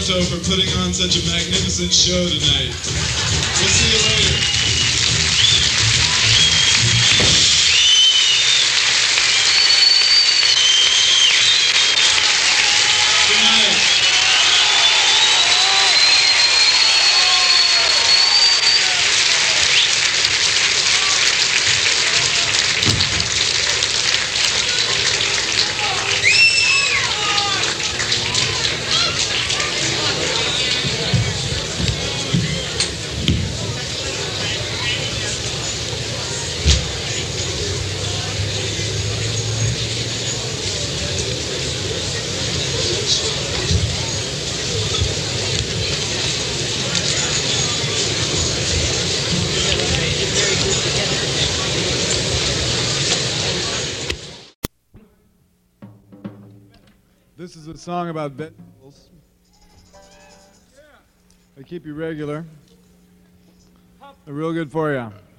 Toronto for putting on such a magnificent show tonight. We'll see you later. This is a song about vegetables. They keep you regular. They're real good for you.